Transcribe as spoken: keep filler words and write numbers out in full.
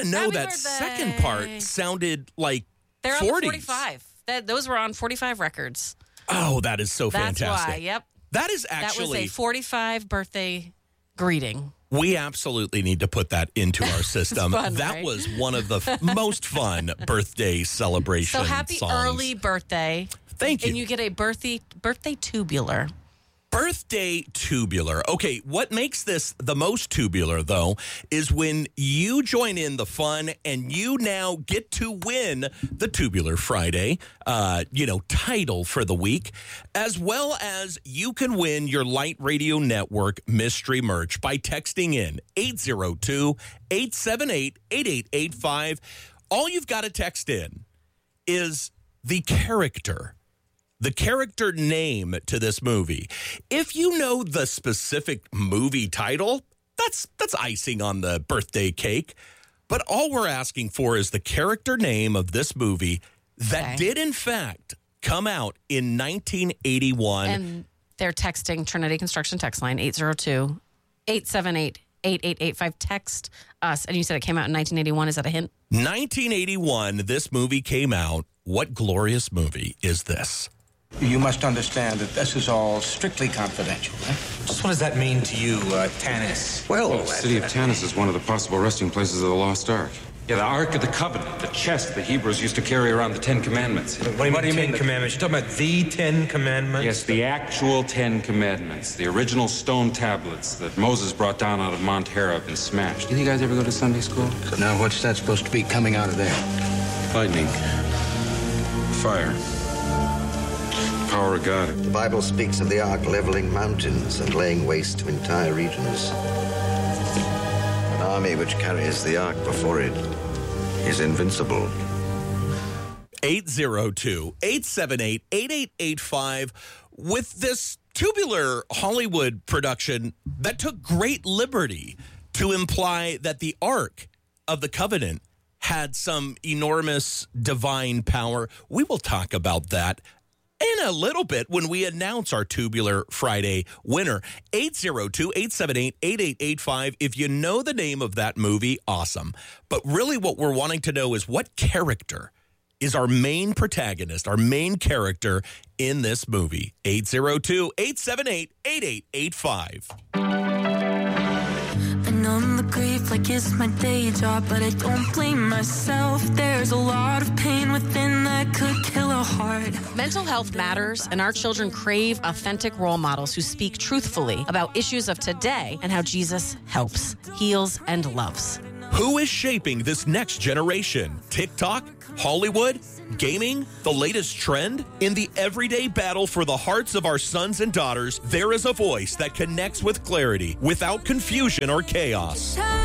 to know Happy that birthday. second part sounded like They're forties. on forty-five. That, those were on forty-five records. Oh, that is so That's fantastic. why, yep. That is That was actually... a forty-five birthday greeting. We absolutely need to put that into our system. fun, that right? was one of the f- most fun birthday celebration So happy songs. early birthday. Thank you. And you get a birthday birthday tubular. Birthday tubular. Okay, what makes this the most tubular, though, is when you join in the fun and you now get to win the Tubular Friday, uh, you know, title for the week, as well as you can win your Light Radio Network mystery merch by texting in eight oh two, eight seven eight, eight eight eight five. All you've got to text in is the character. The character name to this movie. If you know the specific movie title, that's that's icing on the birthday cake. But all we're asking for is the character name of this movie that Okay. did, in fact, come out in nineteen eighty-one. And they're texting Trinity Construction text line eight oh two, eight seven eight, eight eight eight five. Text us. And you said it came out in nineteen eighty-one. Is that a hint? nineteen eighty-one, this movie came out. What glorious movie is this? You must understand that this is all strictly confidential. Eh? Just what does that mean to you, uh, Tanis? Well, The city of Tanis is one of the possible resting places of the Lost Ark. Yeah, the Ark of the Covenant, the chest the Hebrews used to carry around the Ten Commandments. What do you mean, Commandments? You're talking about the Ten Commandments? Yes, the actual Ten Commandments, the original stone tablets that Moses brought down out of Mount Hera have been smashed. Did you guys ever go to Sunday school? So now what's that supposed to be coming out of there? Lightning. Fire. Power of God. The Bible speaks of the ark leveling mountains and laying waste to entire regions. An army which carries the ark before it is invincible. eight oh two, eight seven eight, eight eight eight five. With this tubular Hollywood production that took great liberty to imply that the Ark of the Covenant had some enormous divine power. We will talk about that in a little bit when we announce our Tubular Friday winner. eight oh two, eight seven eight, eight eight eight five. If you know the name of that movie, awesome. But really what we're wanting to know is what character is our main protagonist, our main character in this movie. eight oh two, eight seven eight, eight eight eight five. Been on the grief like it's my day job, but I don't blame myself. There's a lot of pain within that could kill a heart. Mental health matters, and our children crave authentic role models who speak truthfully about issues of today and how Jesus helps, heals, and loves. Who is shaping this next generation? TikTok? Hollywood? Gaming? The latest trend? In the everyday battle for the hearts of our sons and daughters, there is a voice that connects with clarity without confusion or chaos.